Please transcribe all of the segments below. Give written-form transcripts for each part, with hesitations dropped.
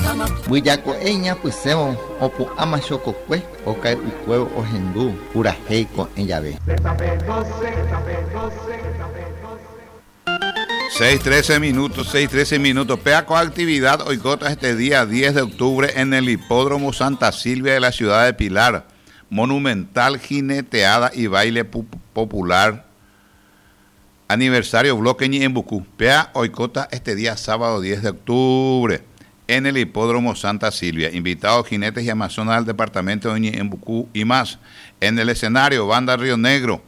Buyako eña puseo opu ama chococue ocae ucueo ojendu pura heico en llave. 6:13 minutos. Pea con actividad hoy cota este día 10 de octubre en el Hipódromo Santa Silvia de la ciudad de Pilar. Monumental jineteada y baile popular. Aniversario bloque en Bucú. Pea hoy cota este día sábado 10 de octubre en el Hipódromo Santa Silvia. Invitados jinetes y amazonas del departamento de Ñembucú y más. En el escenario, banda Río Negro,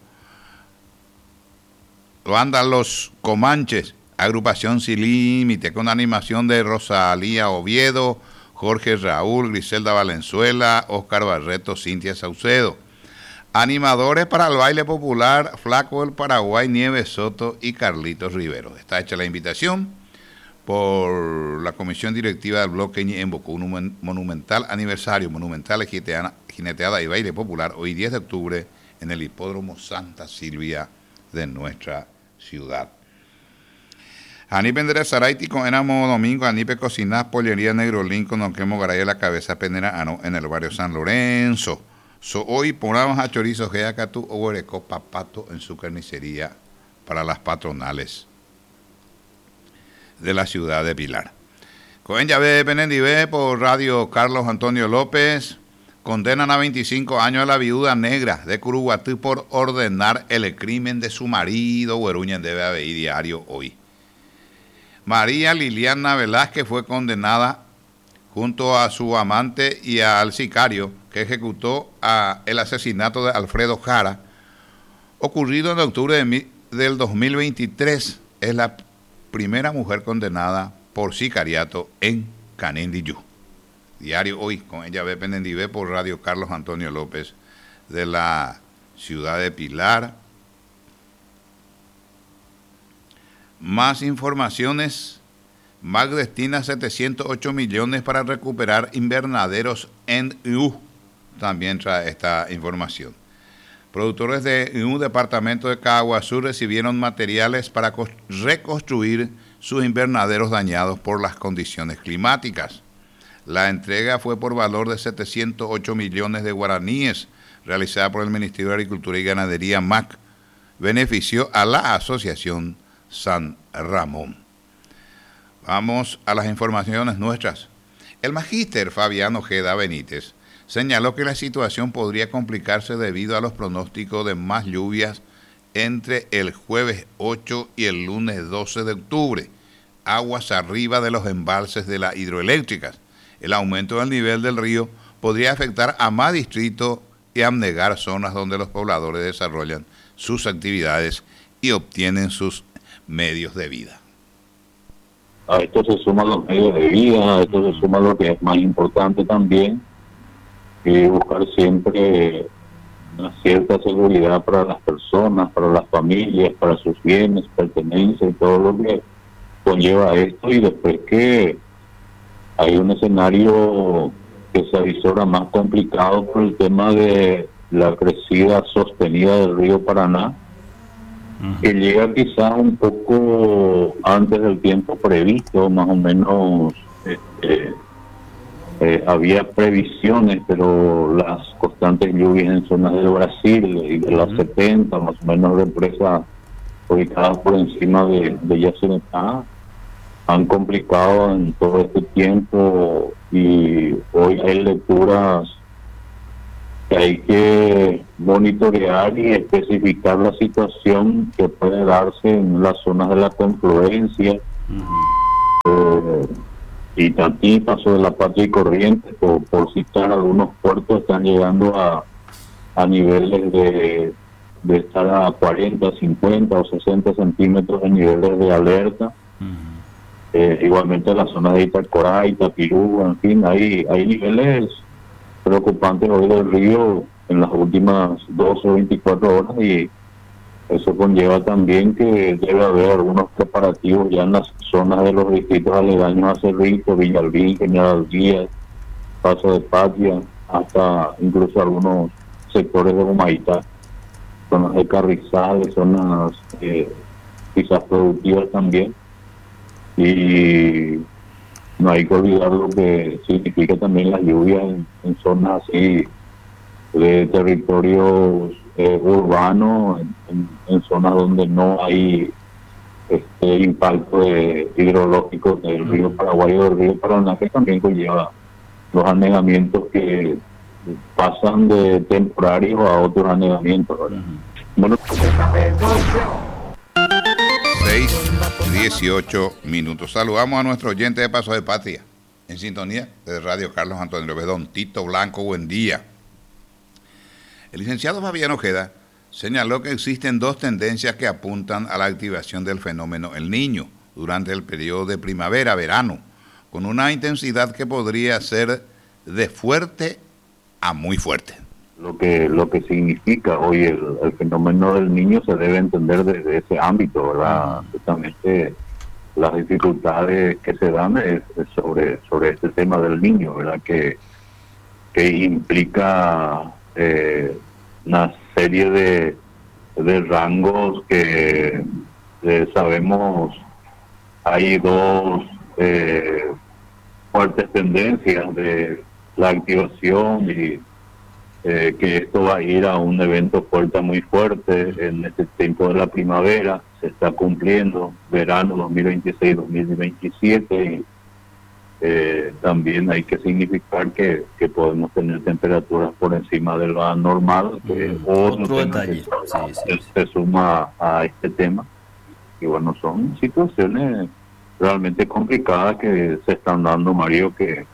banda Los Comanches, agrupación Sin Límite, con animación de Rosalía Oviedo, Jorge Raúl, Griselda Valenzuela, Oscar Barreto, Cintia Saucedo. Animadores para el baile popular, Flaco del Paraguay, Nieves Soto y Carlitos Rivero. Está hecha la invitación por la comisión directiva del bloque en Bocú, un monumental aniversario, monumental jineteada y baile popular, hoy 10 de octubre en el Hipódromo Santa Silvia de nuestra ciudad. Anipe Andrés Saraiti con Enamo Domingo, Anipe Cocinas, Pollería Negro Lincoln, Don Quemo Garay, La Cabeza Penera, en el barrio San Lorenzo. Hoy ponamos a chorizo, Geacatú, Oguereco, Papato en su carnicería para las patronales de la ciudad de Pilar. Cohen Llave Penendivé por Radio Carlos Antonio López. Condenan a 25 años a la viuda negra de Curuguatú por ordenar el crimen de su marido. Hueruña debe haber diario hoy. María Liliana Velázquez fue condenada junto a su amante y al sicario que ejecutó el asesinato de Alfredo Jara, ocurrido en octubre del 2023. Es la primera mujer condenada por sicariato en Canindiyú. Diario hoy, con ella ve Penendivé por Radio Carlos Antonio López de la ciudad de Pilar. Más informaciones. MAC destina 708 millones para recuperar invernaderos en IU. También trae esta información. Productores de IU, departamento de Caguazú, recibieron materiales para reconstruir sus invernaderos dañados por las condiciones climáticas. La entrega fue por valor de 708 millones de guaraníes, realizada por el Ministerio de Agricultura y Ganadería MAC. Benefició a la Asociación San Ramón. Vamos a las informaciones nuestras. El magíster Fabián Ojeda Benítez señaló que la situación podría complicarse debido a los pronósticos de más lluvias entre el jueves 8 y el lunes 12 de octubre. Aguas arriba de los embalses de las hidroeléctricas. El aumento del nivel del río podría afectar a más distritos y abnegar zonas donde los pobladores desarrollan sus actividades y obtienen sus medios de vida. A esto se suman los medios de vida, a esto se suma lo que es más importante también, buscar siempre una cierta seguridad para las personas, para las familias, para sus bienes, pertenencias y todo lo que conlleva esto. Y después que hay un escenario que se avisora más complicado por el tema de la crecida sostenida del río Paraná, que llega quizás un poco antes del tiempo previsto, más o menos. Había previsiones, pero las constantes lluvias en zonas de Brasil y de las 70, más o menos, represas ubicadas por encima de Yacyretá, han complicado en todo este tiempo, y hoy hay lecturas que hay que monitorear y especificar la situación que puede darse en las zonas de la confluencia. Y Tatí, Paso de la Patria y Corrientes, por citar algunos puertos, están llegando a niveles de estar a 40, 50 o 60 centímetros en niveles de alerta. Igualmente en la zona de Itacorá, Itapirú, en fin, hay niveles preocupantes hoy del río en las últimas 12 o 24 horas, y eso conlleva también que debe haber algunos preparativos ya en las zonas de los distritos aledaños a Cerrito, Villalbín, General Díaz, Paso de Patria, hasta incluso algunos sectores de Humaitá, zonas de Carrizales, zonas quizás productivas también. Y no hay que olvidar lo que significa también las lluvias en zonas así de territorios urbanos, en zonas donde no hay impacto hidrológico del río Paraguay o del río Paraná, que también conlleva los anegamientos que pasan de temporarios a otros anegamientos, ¿verdad? Bueno, 6:18. Saludamos a nuestro oyente de Paso de Patria, en sintonía de Radio Carlos Antonio López. Don Tito Blanco, buen día. El licenciado Fabián Ojeda señaló que existen dos tendencias que apuntan a la activación del fenómeno El Niño durante el periodo de primavera-verano, con una intensidad que podría ser de fuerte a muy fuerte. Lo que significa hoy el fenómeno del Niño se debe entender desde ese ámbito, ¿verdad? Justamente las dificultades que se dan es sobre este tema del Niño, ¿verdad? Que implica una serie de rangos que sabemos hay dos fuertes tendencias de la activación y que esto va a ir a un evento fuerte, muy fuerte en este tiempo de la primavera. Se está cumpliendo verano 2026-2027 y también hay que significar que podemos tener temperaturas por encima de lo normal, que otro detalle se suma a este tema. Y bueno, son situaciones realmente complicadas que se están dando, Mario, que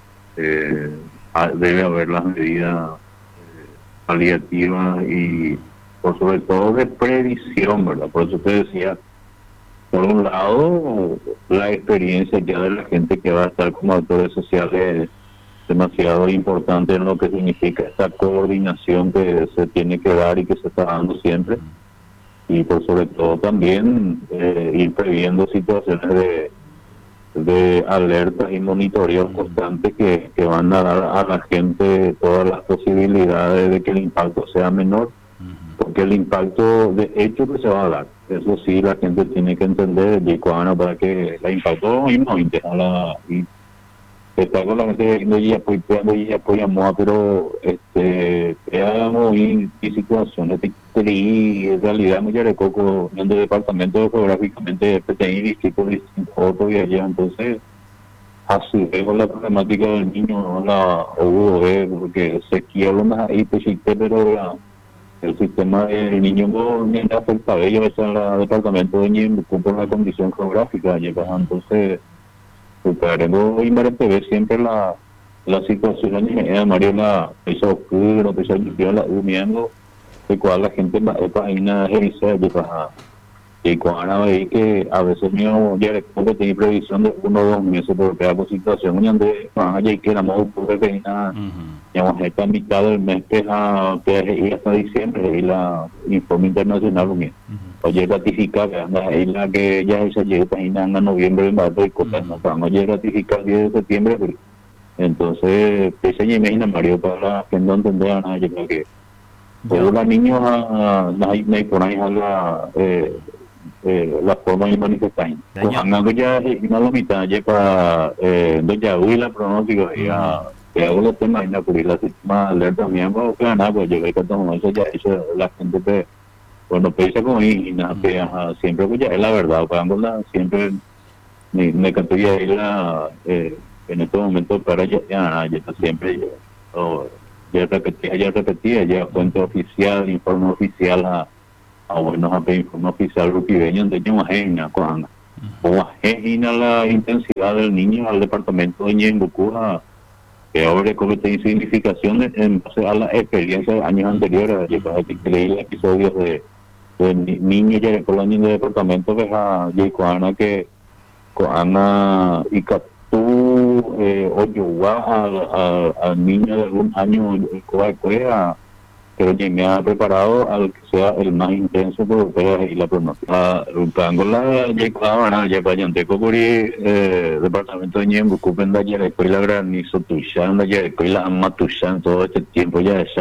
debe haber las medidas paliativas y sobre todo de previsión, ¿verdad? Por eso te decía, por un lado, la experiencia ya de la gente que va a estar como actores sociales es demasiado importante en lo que significa esta coordinación que se tiene que dar y que se está dando siempre, y por sobre todo también ir previendo situaciones de alertas y monitoreos constantes que van a dar a la gente todas las posibilidades de que el impacto sea menor, porque el impacto de hecho que se va a dar, eso sí la gente tiene que entender, para que el impacto no integra y está con la gente y apoyamos, pero creamos y situaciones de en realidad muchas coco en el departamento geográficamente PTI distrito distinto y allá, entonces así vemos la problemática del niño la porque se quiebra más ahí pero el sistema del niño no afecta a ellos, es el departamento de Ñembucú por la condición geográfica, entonces queremos ver siempre la situación en Mario, la pesa oscura, pesa lluvia, la humeando, de cual la gente va a ir a revisar y cuando veis que a veces mío ya después tiene previsión de 1 o 2 meses por cada situación donde hay que la modo que digamos esta mitad del mes que ir hasta diciembre y la informe internacional oye ratificar que ya se llega a noviembre y cosas no oye ratificar el 10 de septiembre entonces se imagina Mario para la gente no entender nada. Yo creo que todos los niños por ahí la forma de manifestar. Cuando ya no lo mitad para ya huí la pronóstico ya que hago los temas en la curila sistema alerta miembro que nada pues yo creo que todo eso ya eso la gente que cuando piensa con y nada que siempre pues ya es la verdad pagándola siempre me cantaría ir en este momento para ya siempre ya repetía ya fuente oficial informe oficial a informe oficial rupibeño donde yo ajena cuando ajena la intensidad del niño al departamento de Ñembucú que ahora comete significaciones en base a la experiencia de años anteriores. Yo leí episodios de niños ya con los niños de departamento que que Coana y Catú al niño de algún año pero llegué preparado al que sea el más intenso por ustedes y la pronóstica. Rutángola, ya Payanteco Curi, departamento de Ñembucú, Penda, Yareco y la Granizo, Tuxán, la Yareco y la Amatuxán, todo este tiempo ya es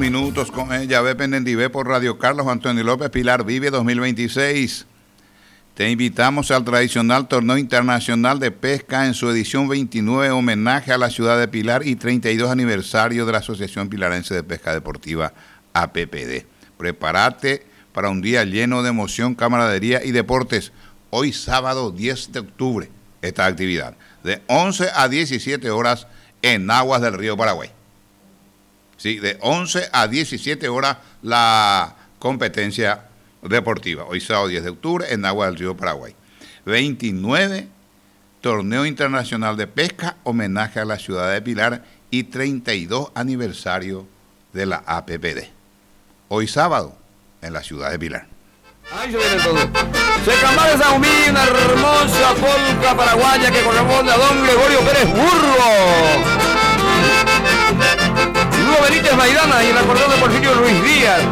6:22 con ella, ve Pendendivé por Radio Carlos Antonio López, Pilar Vive 2026. Te invitamos al tradicional torneo internacional de pesca en su edición 29, homenaje a la ciudad de Pilar y 32 aniversario de la Asociación Pilarense de Pesca Deportiva, APPD. Prepárate para un día lleno de emoción, camaradería y deportes. Hoy sábado 10 de octubre, esta actividad, de 11 a 17 horas en aguas del río Paraguay. Sí, de 11 a 17 horas la competencia deportiva. Hoy sábado 10 de octubre en aguas del río Paraguay. 29, torneo internacional de pesca, homenaje a la ciudad de Pilar y 32 aniversario de la APPD. Hoy sábado en la ciudad de Pilar. Ahí se viene todo. Secamar de Saumí, una hermosa polca paraguaya que corresponde a don Gregorio Pérez Burro. Luego Benítez Maidana y el acordeón de Porfirio Luis Díaz.